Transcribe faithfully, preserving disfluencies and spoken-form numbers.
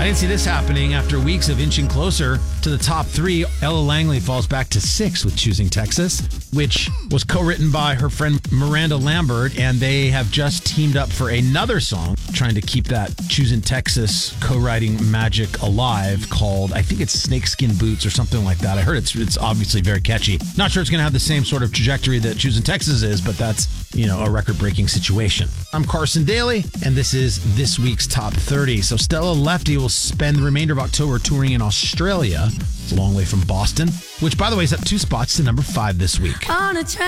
I didn't see this happening. After weeks of inching closer to the top three, Ella Langley falls back to six with Choosing Texas, which was co-written by her friend Miranda Lambert, and they have just teamed up for another song, trying to keep that Choosing Texas co-writing magic alive, called, I think it's Snakeskin Boots or something like that. I heard it's it's obviously very catchy. Not sure it's going to have the same sort of trajectory that Choosing Texas is, but that's, you know, a record-breaking situation. I'm Carson Daly, and this is this week's Top thirty. So Stella Lefty will spend the remainder of October touring in Australia. It's a long way from Boston, which, by the way, is up two spots to number five this week. On a